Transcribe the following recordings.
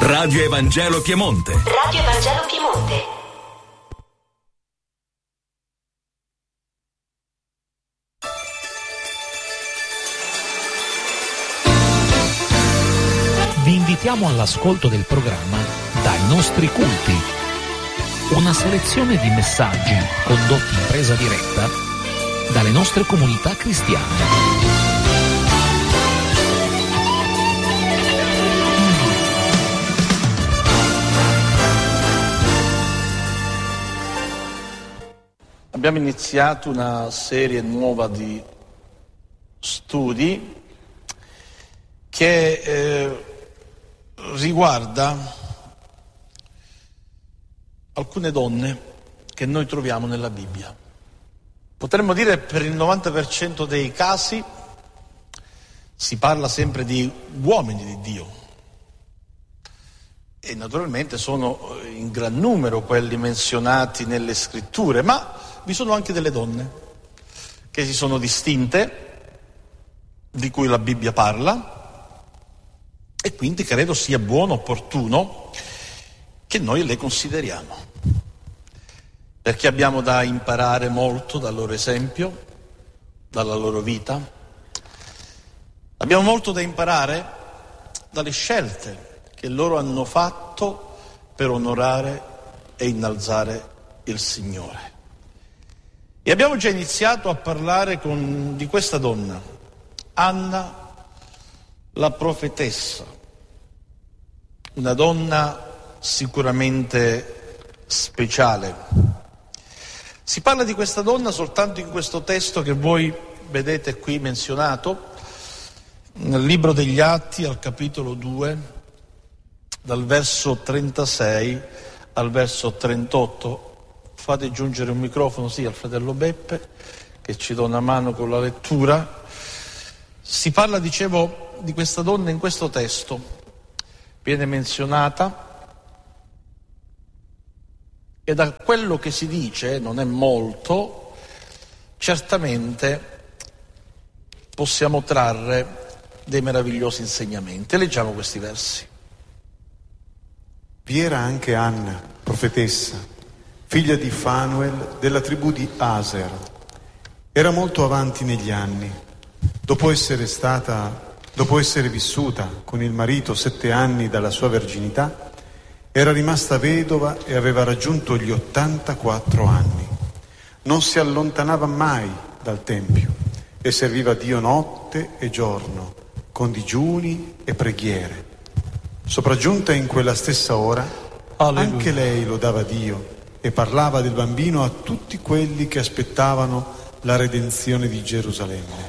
Radio Evangelo Piemonte. Radio Evangelo Piemonte. Vi invitiamo all'ascolto del programma Dai nostri culti. Una selezione di messaggi condotti in presa diretta dalle nostre comunità cristiane. Abbiamo iniziato una serie nuova di studi che riguarda alcune donne che noi troviamo nella Bibbia. Potremmo dire per il 90% dei casi si parla sempre di uomini di Dio e naturalmente sono in gran numero quelli menzionati nelle scritture, ma vi sono anche delle donne che si sono distinte, di cui la Bibbia parla, e quindi credo sia buono, opportuno che noi le consideriamo, perché abbiamo da imparare molto dal loro esempio, dalla loro vita. Abbiamo molto da imparare dalle scelte che loro hanno fatto per onorare e innalzare il Signore. E abbiamo già iniziato a parlare di questa donna, Anna, la profetessa, una donna sicuramente speciale. Si parla di questa donna soltanto in questo testo che voi vedete qui menzionato, nel libro degli Atti, al capitolo 2, dal verso 36 al verso 38. Fate giungere un microfono, sì, al fratello Beppe, che ci dà una mano con la lettura. Si parla, dicevo, di questa donna in questo testo. Viene menzionata e da quello che si dice, non è molto, certamente possiamo trarre dei meravigliosi insegnamenti. Leggiamo questi versi. Vi era anche Anna, profetessa, figlia di Fanuel della tribù di Aser. Era molto avanti negli anni. Dopo essere vissuta con il marito 7 anni dalla sua verginità, era rimasta vedova e aveva raggiunto gli 84 anni. Non si allontanava mai dal Tempio e serviva Dio notte e giorno, con digiuni e preghiere. Sopraggiunta in quella stessa ora, anche lei lodava Dio e parlava del bambino a tutti quelli che aspettavano la redenzione di Gerusalemme.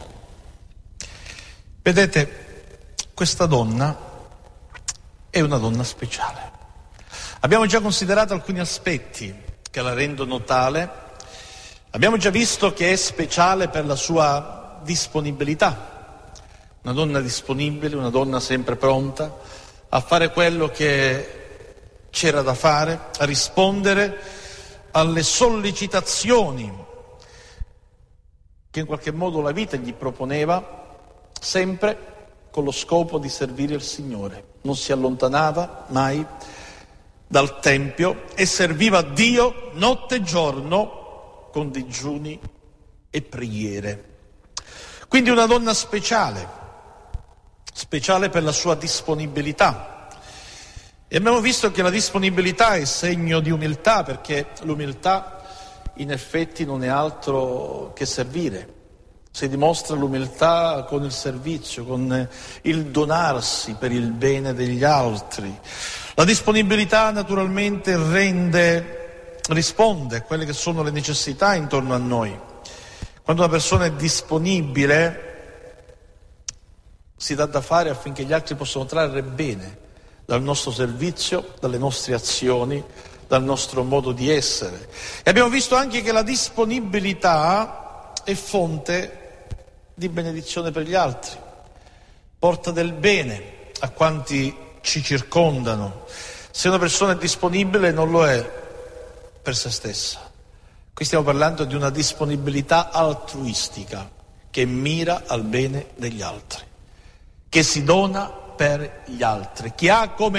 Vedete, questa donna è una donna speciale. Abbiamo già considerato alcuni aspetti che la rendono tale. Abbiamo già visto che è speciale per la sua disponibilità. Una donna disponibile, una donna sempre pronta a fare quello che c'era da fare, a rispondere alle sollecitazioni che in qualche modo la vita gli proponeva, sempre con lo scopo di servire il Signore. Non si allontanava mai dal Tempio e serviva Dio notte e giorno con digiuni e preghiere. Quindi una donna speciale per la sua disponibilità. E abbiamo visto che la disponibilità è segno di umiltà, perché l'umiltà in effetti non è altro che servire. Si dimostra l'umiltà con il servizio, con il donarsi per il bene degli altri. La disponibilità naturalmente risponde a quelle che sono le necessità intorno a noi. Quando una persona è disponibile, si dà da fare affinché gli altri possano trarre bene dal nostro servizio, dalle nostre azioni, dal nostro modo di essere. E abbiamo visto anche che la disponibilità è fonte di benedizione per gli altri, porta del bene a quanti ci circondano. Se una persona è disponibile non lo è per se stessa. Qui stiamo parlando di una disponibilità altruistica che mira al bene degli altri, che si dona per gli altri, che ha come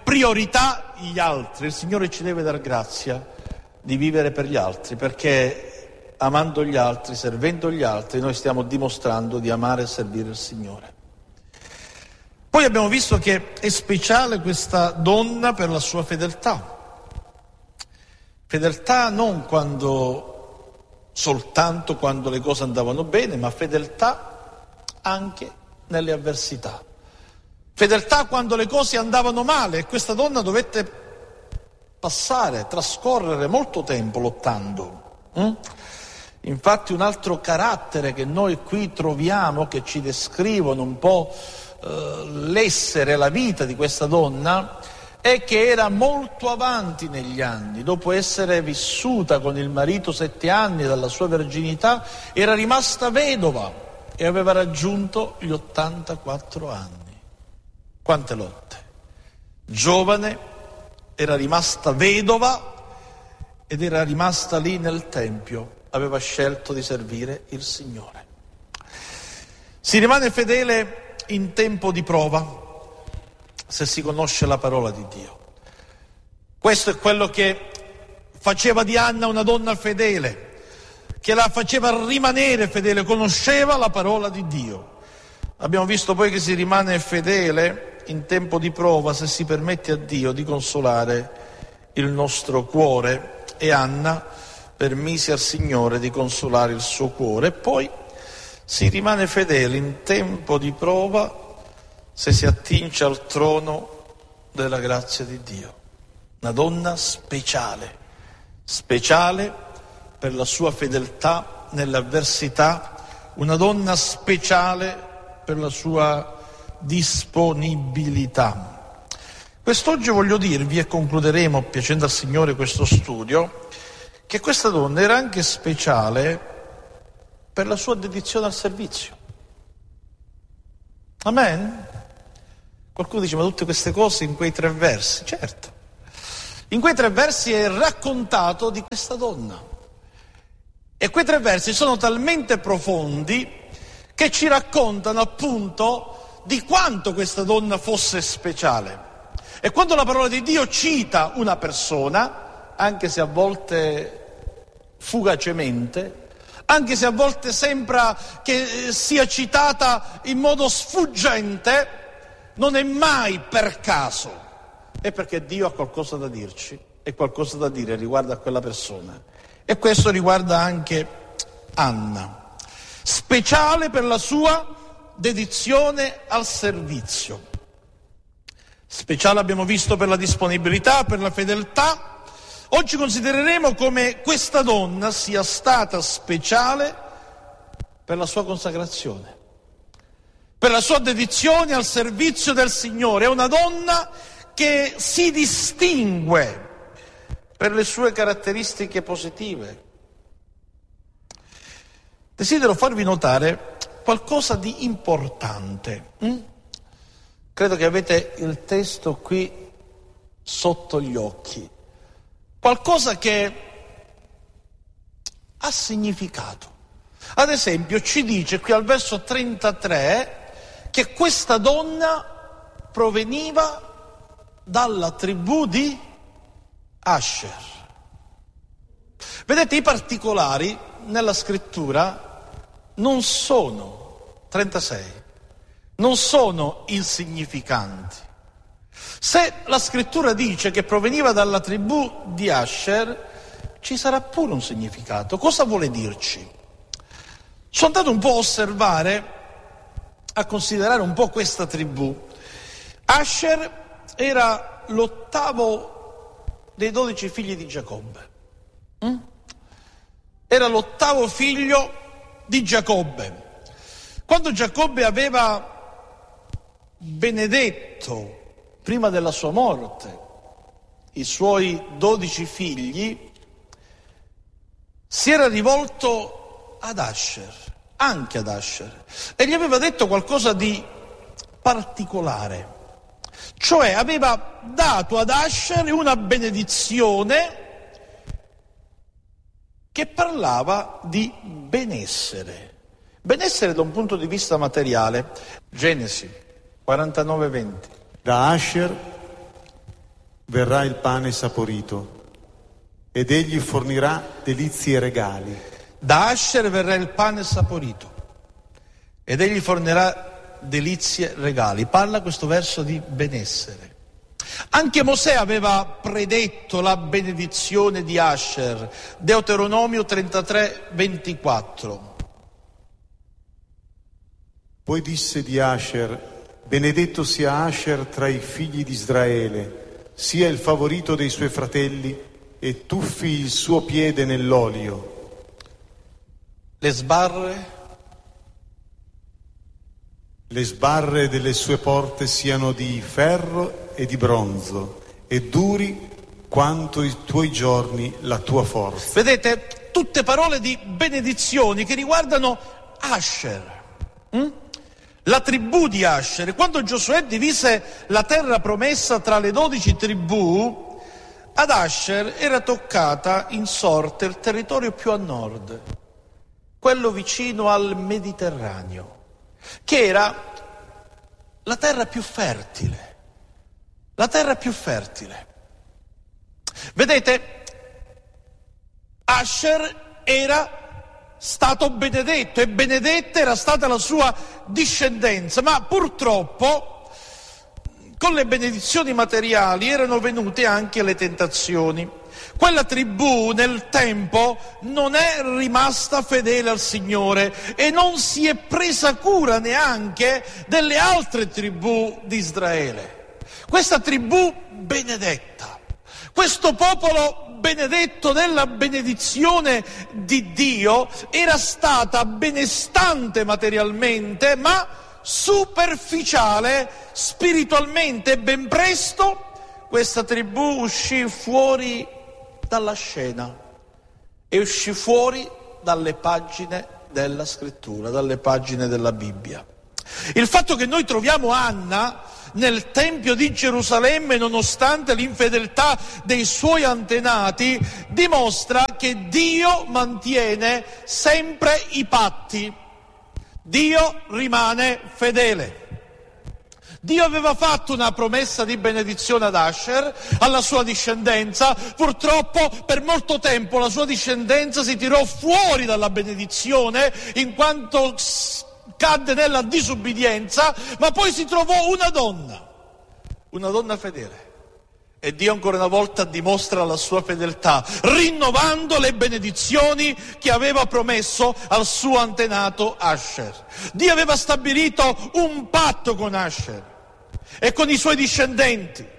priorità gli altri. Il Signore ci deve dar grazia di vivere per gli altri, perché amando gli altri, servendo gli altri, noi stiamo dimostrando di amare e servire il Signore. Poi abbiamo visto che è speciale questa donna per la sua fedeltà. Fedeltà non soltanto quando le cose andavano bene, ma fedeltà anche nelle avversità. Fedeltà quando le cose andavano male, e questa donna dovette trascorrere molto tempo lottando. Infatti un altro carattere che noi qui troviamo, che ci descrivono un po' l'essere, la vita di questa donna, è che era molto avanti negli anni. Dopo essere vissuta con il marito 7 anni dalla sua verginità, era rimasta vedova e aveva raggiunto gli 84 anni. Quante lotte! Giovane, era rimasta vedova ed era rimasta lì nel Tempio, aveva scelto di servire il Signore. Si rimane fedele in tempo di prova, se si conosce la parola di Dio. Questo è quello che faceva di Anna una donna fedele, che la faceva rimanere fedele, conosceva la parola di Dio. Abbiamo visto poi che si rimane fedele in tempo di prova se si permette a Dio di consolare il nostro cuore, e Anna permise al Signore di consolare il suo cuore. E poi si rimane fedele in tempo di prova se si attinge al trono della grazia di Dio. Una donna speciale per la sua fedeltà nell'avversità, una donna speciale per la sua disponibilità. Quest'oggi voglio dirvi, e concluderemo piacendo al Signore questo studio, che questa donna era anche speciale per la sua dedizione al servizio. Amen? Qualcuno dice, ma tutte queste cose in quei 3 versi? Certo, in quei 3 versi è raccontato di questa donna, e quei 3 versi sono talmente profondi che ci raccontano appunto di quanto questa donna fosse speciale. E quando la parola di Dio cita una persona, anche se a volte fugacemente, anche se a volte sembra che sia citata in modo sfuggente, non è mai per caso, è perché Dio ha qualcosa da dirci e qualcosa da dire riguardo a quella persona. E questo riguarda anche Anna, speciale per la sua dedizione al servizio. Speciale abbiamo visto per la disponibilità, per la fedeltà. Oggi considereremo come questa donna sia stata speciale per la sua consacrazione, per la sua dedizione al servizio del Signore. È una donna che si distingue per le sue caratteristiche positive. Desidero farvi notare qualcosa di importante. Credo che avete il testo qui sotto gli occhi. Qualcosa che ha significato. Ad esempio, ci dice qui al verso 33 che questa donna proveniva dalla tribù di Asher. Vedete, i particolari nella scrittura non sono 36, non sono insignificanti. Se la scrittura dice che proveniva dalla tribù di Asher, ci sarà pure un significato. Cosa vuole dirci? Sono andato un po' a osservare, a considerare un po' questa tribù. Asher era l'8° dei 12 figli di Giacobbe. Era l'8° figlio di Giacobbe. Quando Giacobbe aveva benedetto, prima della sua morte, i suoi 12 figli, si era rivolto ad Asher, anche ad Asher, e gli aveva detto qualcosa di particolare. Cioè aveva dato ad Asher una benedizione che parlava di benessere. Benessere da un punto di vista materiale. Genesi 49:20. Da Asher verrà il pane saporito ed egli fornirà delizie e regali. Da Asher verrà il pane saporito ed egli fornirà delizie e regali. Parla questo verso di benessere. Anche Mosè aveva predetto la benedizione di Asher, Deuteronomio 33, 24. Poi disse di Asher: benedetto sia Asher tra i figli di Israele, sia il favorito dei suoi fratelli, e tuffi il suo piede nell'olio. Le sbarre delle sue porte siano di ferro e di bronzo, e duri quanto i tuoi giorni la tua forza. Vedete, tutte parole di benedizioni che riguardano Asher. La tribù di Asher. Quando Giosuè divise la terra promessa tra le 12 tribù, ad Asher era toccata in sorte il territorio più a nord, quello vicino al Mediterraneo, che era la terra più fertile. La terra più fertile. Vedete, Asher era stato benedetto e benedetta era stata la sua discendenza, ma purtroppo con le benedizioni materiali erano venute anche le tentazioni. Quella tribù nel tempo non è rimasta fedele al Signore e non si è presa cura neanche delle altre tribù di Israele. Questa tribù benedetta, questo popolo benedetto della benedizione di Dio, era stata benestante materialmente, ma superficiale spiritualmente, e ben presto questa tribù uscì fuori dalla scena e uscì fuori dalle pagine della scrittura, dalle pagine della Bibbia. Il fatto che noi troviamo Anna nel Tempio di Gerusalemme, nonostante l'infedeltà dei suoi antenati, dimostra che Dio mantiene sempre i patti. Dio rimane fedele. Dio aveva fatto una promessa di benedizione ad Asher, alla sua discendenza. Purtroppo per molto tempo la sua discendenza si tirò fuori dalla benedizione in quanto cadde nella disubbidienza, ma poi si trovò una donna fedele. E Dio ancora una volta dimostra la sua fedeltà, rinnovando le benedizioni che aveva promesso al suo antenato Asher. Dio aveva stabilito un patto con Asher e con i suoi discendenti.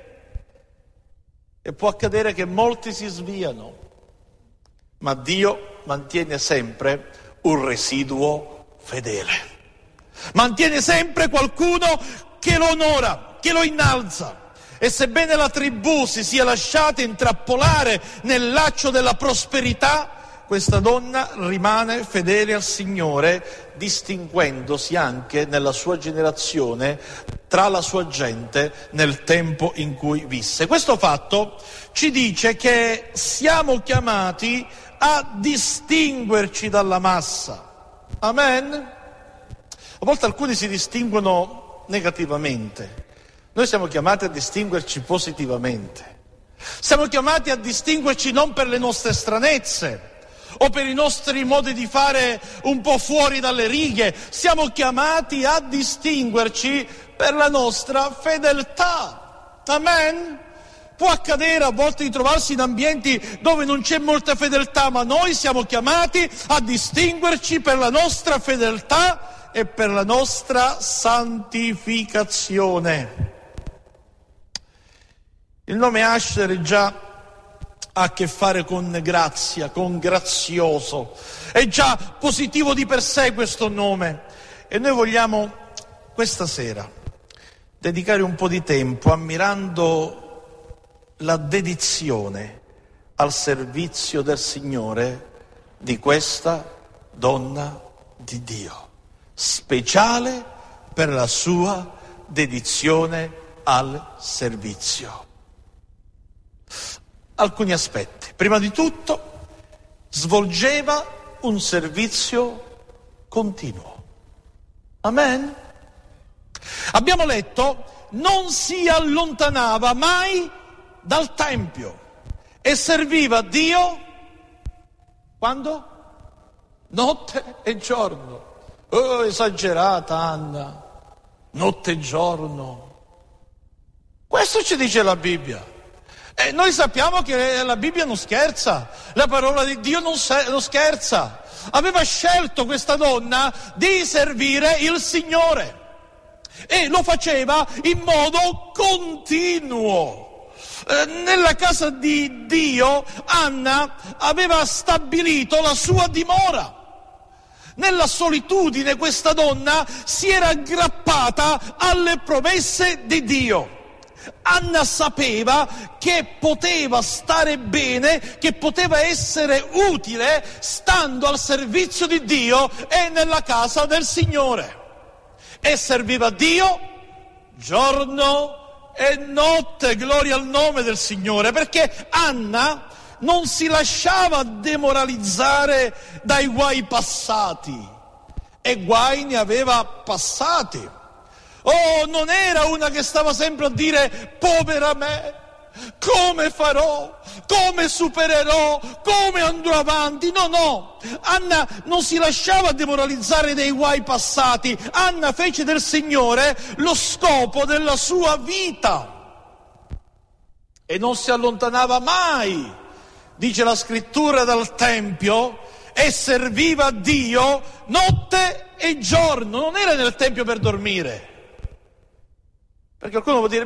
E può accadere che molti si sviano, ma Dio mantiene sempre un residuo fedele. Mantiene sempre qualcuno che lo onora, che lo innalza. E sebbene la tribù si sia lasciata intrappolare nel laccio della prosperità, questa donna rimane fedele al Signore, distinguendosi anche nella sua generazione tra la sua gente nel tempo in cui visse. Questo fatto ci dice che siamo chiamati a distinguerci dalla massa. Amen? A volte alcuni si distinguono negativamente. Noi siamo chiamati a distinguerci positivamente. Siamo chiamati a distinguerci non per le nostre stranezze o per i nostri modi di fare un po' fuori dalle righe. Siamo chiamati a distinguerci per la nostra fedeltà. Amen? Può accadere a volte di trovarsi in ambienti dove non c'è molta fedeltà, ma noi siamo chiamati a distinguerci per la nostra fedeltà e per la nostra santificazione. Il nome Asher già ha a che fare con grazia, con grazioso. È già positivo di per sé questo nome. E noi vogliamo questa sera dedicare un po' di tempo ammirando la dedizione al servizio del Signore di questa donna di Dio, speciale per la sua dedizione al servizio. Alcuni aspetti. Prima di tutto, svolgeva un servizio continuo. Amen? Abbiamo letto, non si allontanava mai dal Tempio e serviva Dio quando? Notte e giorno. Oh, esagerata Anna, notte e giorno. Questo ci dice la Bibbia. E noi sappiamo che la Bibbia non scherza, la parola di Dio non scherza. Aveva scelto questa donna di servire il Signore e lo faceva in modo continuo. Nella casa di Dio Anna aveva stabilito la sua dimora. Nella solitudine questa donna si era aggrappata alle promesse di Dio. Anna sapeva che poteva stare bene, che poteva essere utile stando al servizio di Dio e nella casa del Signore. E serviva Dio giorno e notte, gloria al nome del Signore, perché Anna non si lasciava demoralizzare dai guai passati, e guai ne aveva passati. Oh, non era una che stava sempre a dire povera me, come farò, come supererò, come andrò avanti. No, Anna non si lasciava demoralizzare dai guai passati. Anna fece del Signore lo scopo della sua vita e non si allontanava mai, dice la scrittura, dal Tempio, e serviva Dio notte e giorno. Non era nel Tempio per dormire. Perché qualcuno può dire,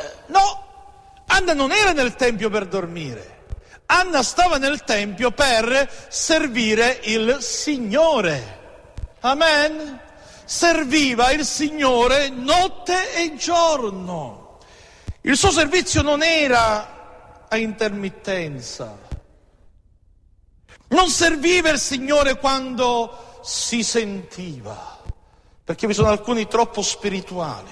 no, Anna non era nel Tempio per dormire. Anna stava nel Tempio per servire il Signore. Amen? Serviva il Signore notte e giorno. Il suo servizio non era a intermittenza. Non serviva il Signore quando si sentiva, perché vi sono alcuni troppo spirituali,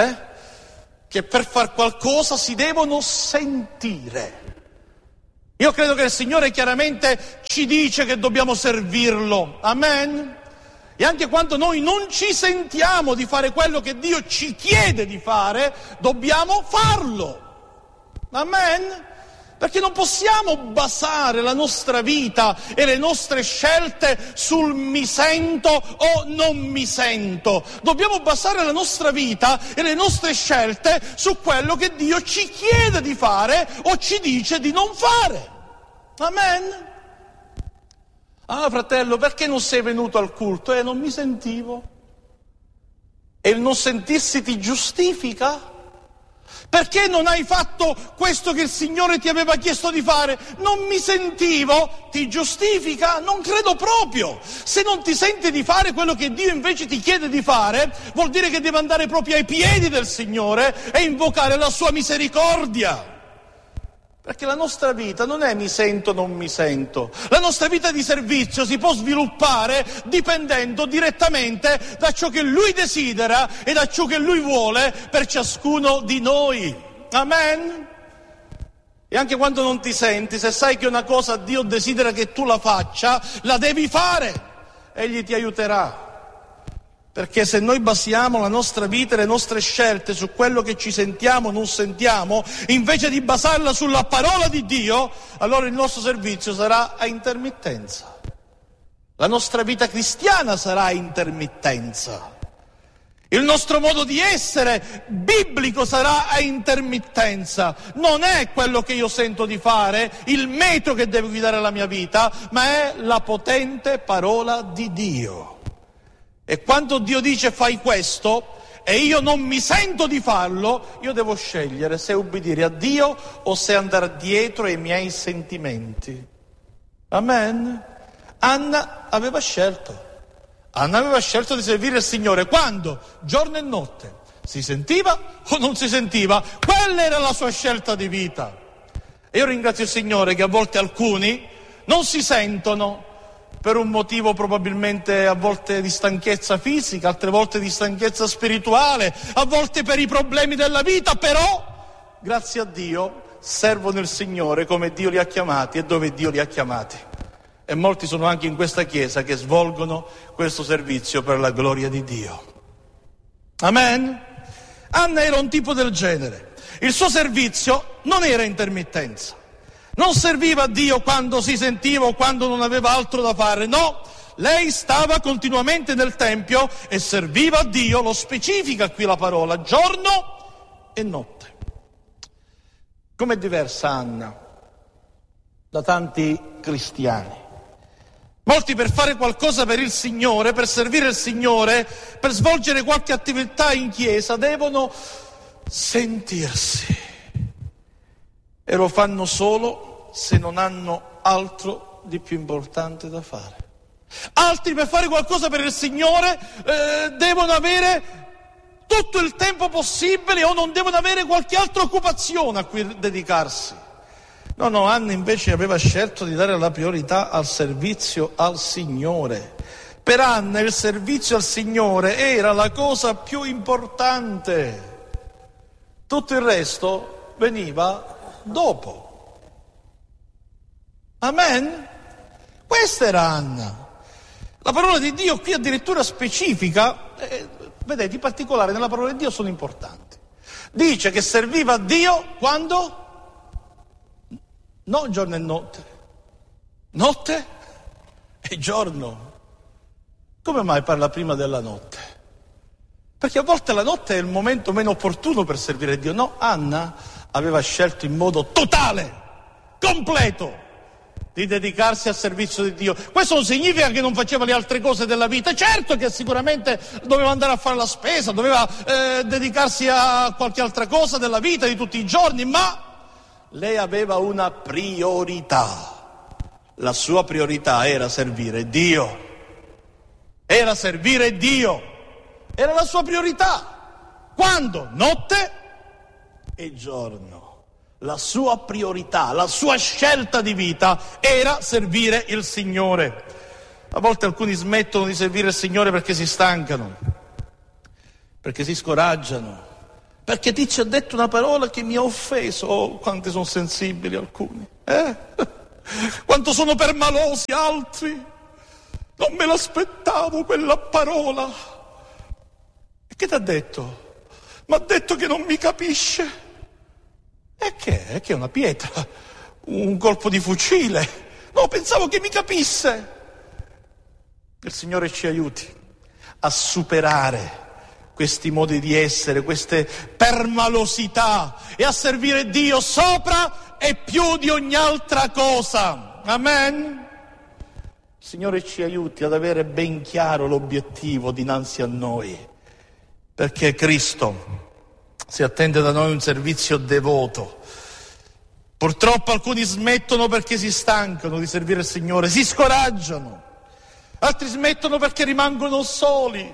che per far qualcosa si devono sentire. Io credo che il Signore chiaramente ci dice che dobbiamo servirlo, amen? E anche quando noi non ci sentiamo di fare quello che Dio ci chiede di fare, dobbiamo farlo, amen? Perché non possiamo basare la nostra vita e le nostre scelte sul mi sento o non mi sento. Dobbiamo basare la nostra vita e le nostre scelte su quello che Dio ci chiede di fare o ci dice di non fare. Amen? Ah, fratello, perché non sei venuto al culto? Non mi sentivo. E il non sentirsi ti giustifica? Perché non hai fatto questo che il Signore ti aveva chiesto di fare? Non mi sentivo, ti giustifica? Non credo proprio. Se non ti senti di fare quello che Dio invece ti chiede di fare, vuol dire che devi andare proprio ai piedi del Signore e invocare la sua misericordia. Perché la nostra vita non è mi sento, non mi sento. La nostra vita di servizio si può sviluppare dipendendo direttamente da ciò che Lui desidera e da ciò che Lui vuole per ciascuno di noi. Amen? E anche quando non ti senti, se sai che una cosa Dio desidera che tu la faccia, la devi fare. Egli ti aiuterà. Perché se noi basiamo la nostra vita e le nostre scelte su quello che ci sentiamo o non sentiamo, invece di basarla sulla parola di Dio, allora il nostro servizio sarà a intermittenza. La nostra vita cristiana sarà a intermittenza. Il nostro modo di essere biblico sarà a intermittenza. Non è quello che io sento di fare, il metodo che deve guidare la mia vita, ma è la potente parola di Dio. E quando Dio dice fai questo e io non mi sento di farlo, io devo scegliere se ubbidire a Dio o se andare dietro ai miei sentimenti. Amen? Anna aveva scelto. Anna aveva scelto di servire il Signore. Quando? Giorno e notte. Si sentiva o non si sentiva? Quella era la sua scelta di vita. E io ringrazio il Signore che a volte alcuni non si sentono per un motivo probabilmente a volte di stanchezza fisica, altre volte di stanchezza spirituale, a volte per i problemi della vita, però, grazie a Dio, servono il Signore come Dio li ha chiamati e dove Dio li ha chiamati. E molti sono anche in questa chiesa che svolgono questo servizio per la gloria di Dio. Amen? Anna era un tipo del genere. Il suo servizio non era intermittenza. Non serviva a Dio quando si sentiva o quando non aveva altro da fare, no. Lei stava continuamente nel Tempio e serviva a Dio, lo specifica qui la parola, giorno e notte. Com'è diversa Anna da tanti cristiani? Molti per fare qualcosa per il Signore, per servire il Signore, per svolgere qualche attività in chiesa, devono sentirsi. E lo fanno solo se non hanno altro di più importante da fare. Altri per fare qualcosa per il Signore devono avere tutto il tempo possibile o non devono avere qualche altra occupazione a cui dedicarsi. No, Anna invece aveva scelto di dare la priorità al servizio al Signore. Per Anna il servizio al Signore era la cosa più importante. Tutto il resto veniva dopo. Amen? Questa era Anna. La parola di Dio qui addirittura specifica, vedete, i particolari nella parola di Dio sono importanti. Dice che serviva a Dio quando? Non giorno e notte. Notte e giorno. Come mai parla prima della notte? Perché a volte la notte è il momento meno opportuno per servire Dio. No, Anna aveva scelto in modo totale, completo, di dedicarsi al servizio di Dio. Questo non significa che non faceva le altre cose della vita. Certo che sicuramente doveva andare a fare la spesa, doveva dedicarsi a qualche altra cosa della vita di tutti i giorni, ma lei aveva una priorità. La sua priorità era servire Dio. Era servire Dio. Era la sua priorità. Quando? Notte e giorno. La sua priorità, la sua scelta di vita era servire il Signore. A volte alcuni smettono di servire il Signore perché si stancano, perché si scoraggiano, perché ti ci ha detto una parola che mi ha offeso. Oh, quanti sono sensibili alcuni, quanto sono permalosi altri. Non me l'aspettavo quella parola. E che ti ha detto? Mi ha detto che non mi capisce. E che è? Che è una pietra? Un colpo di fucile? No, pensavo che mi capisse. Il Signore ci aiuti a superare questi modi di essere, queste permalosità e a servire Dio sopra e più di ogni altra cosa. Amen? Il Signore ci aiuti ad avere ben chiaro l'obiettivo dinanzi a noi, perché Cristo si attende da noi un servizio devoto. Purtroppo alcuni smettono perché si stancano di servire il Signore, si scoraggiano. Altri smettono perché rimangono soli.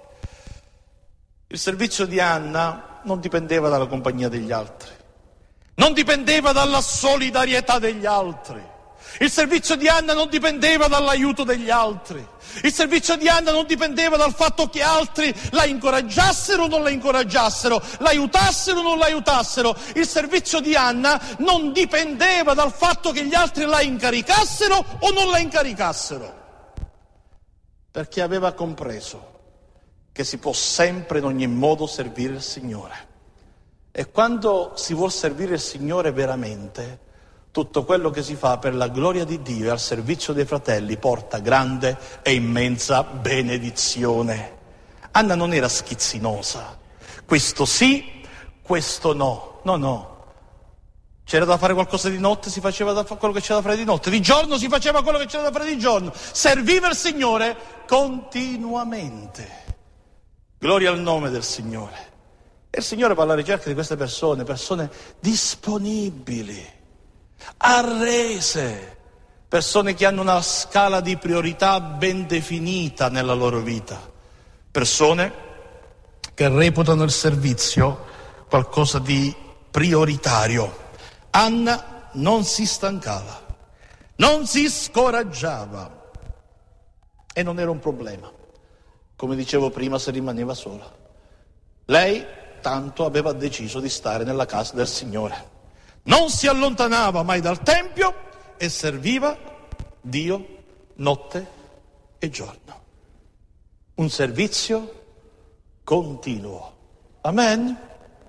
Il servizio di Anna non dipendeva dalla compagnia degli altri, non dipendeva dalla solidarietà degli altri. Il servizio di Anna non dipendeva dall'aiuto degli altri. Il servizio di Anna non dipendeva dal fatto che altri la incoraggiassero o non la incoraggiassero, l'aiutassero o non l'aiutassero. Il servizio di Anna non dipendeva dal fatto che gli altri la incaricassero o non la incaricassero, perché aveva compreso che si può sempre in ogni modo servire il Signore. E quando si vuol servire il Signore veramente, tutto quello che si fa per la gloria di Dio e al servizio dei fratelli porta grande e immensa benedizione. Anna non era schizzinosa. Questo sì, questo no. No. C'era da fare qualcosa di notte, si faceva quello che c'era da fare di notte. Di giorno si faceva quello che c'era da fare di giorno. Serviva il Signore continuamente. Gloria al nome del Signore. E il Signore va alla ricerca di queste persone disponibili, arrese, persone che hanno una scala di priorità ben definita nella loro vita, persone che reputano il servizio qualcosa di prioritario. Anna non si stancava, non si scoraggiava e non era un problema, come dicevo prima, se rimaneva sola. Lei tanto aveva deciso di stare nella casa del Signore. Non si allontanava mai dal Tempio e serviva Dio notte e giorno. Un servizio continuo. Amen?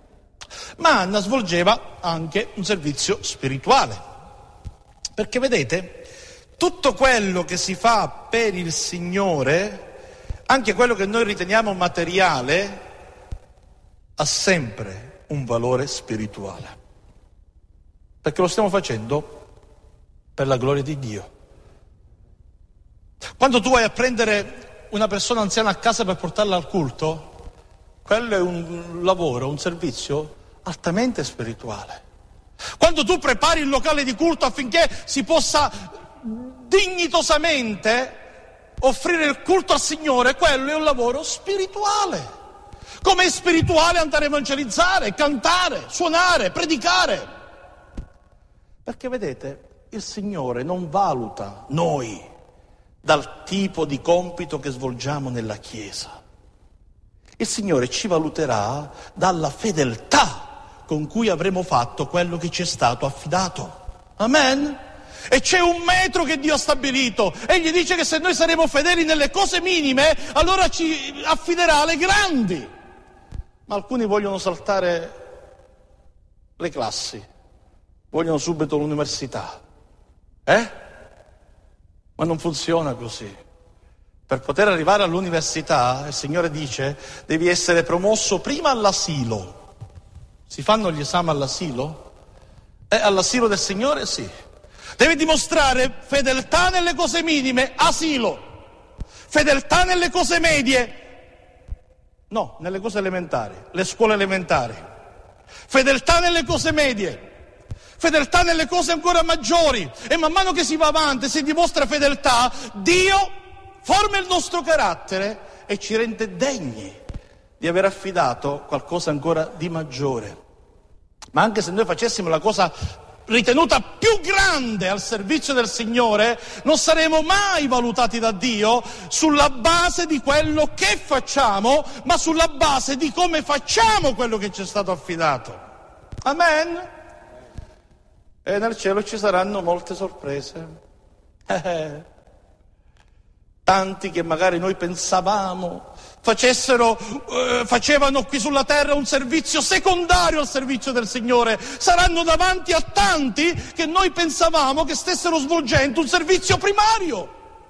Ma Anna svolgeva anche un servizio spirituale, perché vedete, tutto quello che si fa per il Signore, anche quello che noi riteniamo materiale, ha sempre un valore spirituale, perché lo stiamo facendo per la gloria di Dio. Quando tu vai a prendere una persona anziana a casa per portarla al culto, quello è un lavoro, un servizio altamente spirituale. Quando tu prepari il locale di culto affinché si possa dignitosamente offrire il culto al Signore, quello è un lavoro spirituale. Come è spirituale andare a evangelizzare, cantare, suonare, predicare. Perché vedete, il Signore non valuta noi dal tipo di compito che svolgiamo nella Chiesa. Il Signore ci valuterà dalla fedeltà con cui avremo fatto quello che ci è stato affidato. Amen? E c'è un metro che Dio ha stabilito. Egli dice che se noi saremo fedeli nelle cose minime, allora ci affiderà alle grandi. Ma alcuni vogliono saltare le classi, vogliono subito l'università. Ma non funziona così. Per poter arrivare all'università, il Signore dice, devi essere promosso prima all'asilo. Si fanno gli esami all'asilo? All'asilo del Signore sì. Devi dimostrare fedeltà nelle cose minime, asilo. Fedeltà nelle cose medie, no, nelle cose elementari, le scuole elementari. Fedeltà nelle cose medie. Fedeltà nelle cose ancora maggiori. E man mano che si va avanti, si dimostra fedeltà, Dio forma il nostro carattere e ci rende degni di aver affidato qualcosa ancora di maggiore. Ma anche se noi facessimo la cosa ritenuta più grande al servizio del Signore, non saremo mai valutati da Dio sulla base di quello che facciamo, ma sulla base di come facciamo quello che ci è stato affidato. Amen? E nel cielo ci saranno molte sorprese. Tanti che magari noi pensavamo facevano qui sulla terra un servizio secondario al servizio del Signore, saranno davanti a tanti che noi pensavamo che stessero svolgendo un servizio primario.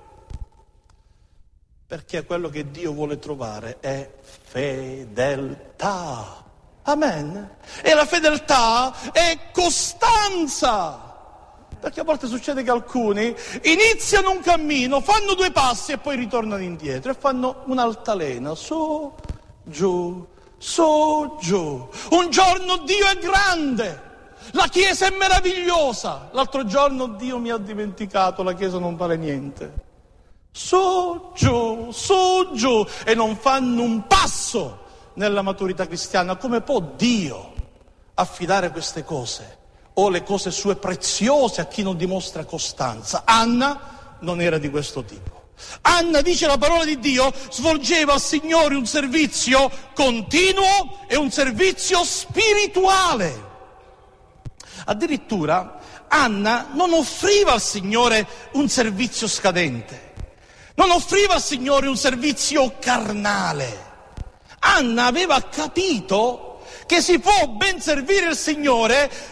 Perché quello che Dio vuole trovare è fedeltà. Amen. E la fedeltà è costanza. Perché a volte succede che alcuni iniziano un cammino, fanno 2 passi e poi ritornano indietro e fanno un'altalena, su, giù, su, giù. Un giorno Dio è grande, la Chiesa è meravigliosa, l'altro giorno Dio mi ha dimenticato, la Chiesa non vale niente. Su, giù, e non fanno un passo nella maturità cristiana. Come può Dio affidare queste cose? O le cose sue preziose a chi non dimostra costanza. Anna non era di questo tipo. Anna, dice la parola di Dio, svolgeva al Signore un servizio continuo e un servizio spirituale. Addirittura Anna non offriva al Signore un servizio scadente, non offriva al Signore un servizio carnale. Anna aveva capito che si può ben servire il Signore,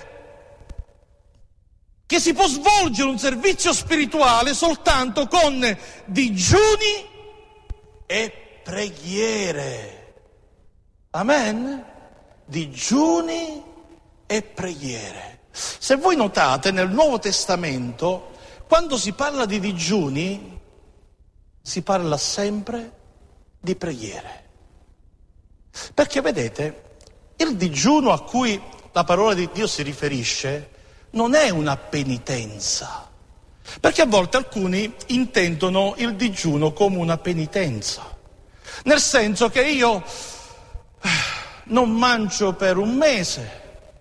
che si può svolgere un servizio spirituale soltanto con digiuni e preghiere. Amen? Digiuni e preghiere. Se voi notate nel Nuovo Testamento, quando si parla di digiuni, si parla sempre di preghiere. Perché vedete, il digiuno a cui la parola di Dio si riferisce non è una penitenza, perché a volte alcuni intendono il digiuno come una penitenza, nel senso che io non mangio per un mese.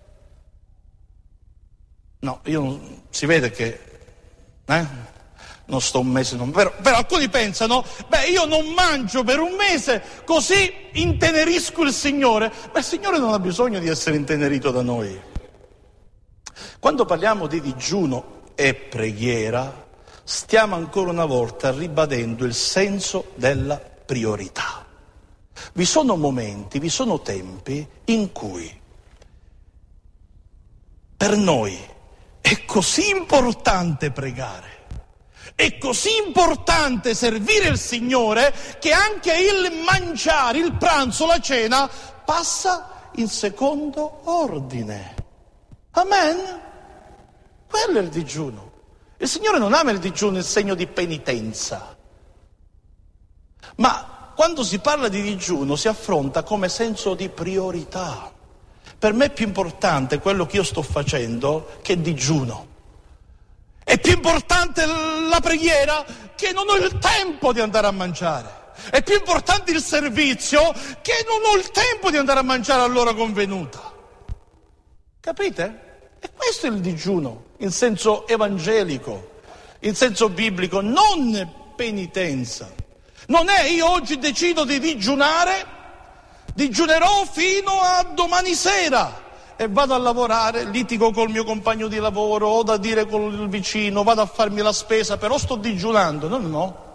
No, si vede che non sto un mese, però alcuni pensano, io non mangio per un mese, così intenerisco il Signore. Ma il Signore non ha bisogno di essere intenerito da noi. Quando parliamo di digiuno e preghiera, stiamo ancora una volta ribadendo il senso della priorità. Vi sono momenti, vi sono tempi in cui per noi è così importante pregare, è così importante servire il Signore, che anche il mangiare, il pranzo, la cena passa in secondo ordine. Amen? Quello è il digiuno. Il Signore non ama il digiuno in segno di penitenza, ma quando si parla di digiuno si affronta come senso di priorità. Per me è più importante quello che io sto facendo che digiuno. È più importante la preghiera che non ho il tempo di andare a mangiare. È più importante il servizio che non ho il tempo di andare a mangiare all'ora convenuta. Capite? E questo è il digiuno, in senso evangelico, in senso biblico, non penitenza. Non è io oggi decido di digiunare, digiunerò fino a domani sera e vado a lavorare, litigo col mio compagno di lavoro, ho da dire col vicino, vado a farmi la spesa, però sto digiunando. No.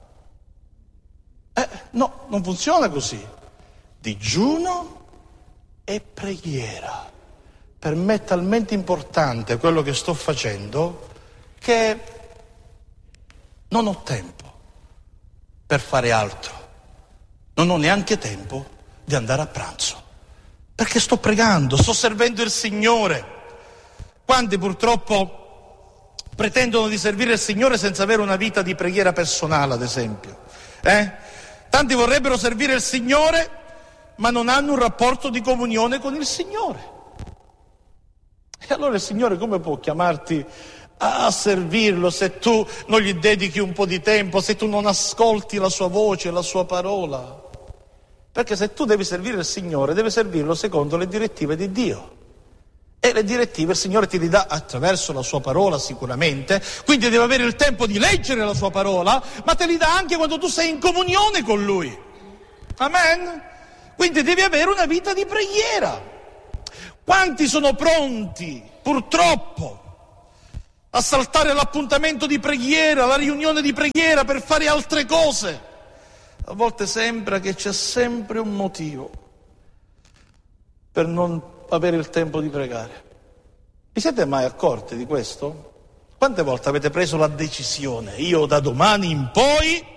No, non funziona così. Digiuno e preghiera. Per me è talmente importante quello che sto facendo che non ho tempo per fare altro. Non ho neanche tempo di andare a pranzo, perché sto pregando, sto servendo il Signore. Quanti purtroppo pretendono di servire il Signore senza avere una vita di preghiera personale, ad esempio. Tanti vorrebbero servire il Signore, ma non hanno un rapporto di comunione con il Signore. E allora il Signore come può chiamarti a servirlo se tu non gli dedichi un po' di tempo, se tu non ascolti la sua voce, la sua parola? Perché se tu devi servire il Signore, devi servirlo secondo le direttive di Dio. E le direttive il Signore ti le dà attraverso la sua parola sicuramente, quindi devi avere il tempo di leggere la sua parola, ma te li dà anche quando tu sei in comunione con Lui. Amen? Quindi devi avere una vita di preghiera. Quanti sono pronti, purtroppo, a saltare l'appuntamento di preghiera, la riunione di preghiera per fare altre cose? A volte sembra che c'è sempre un motivo per non avere il tempo di pregare. Vi siete mai accorti di questo? Quante volte avete preso la decisione? Io da domani in poi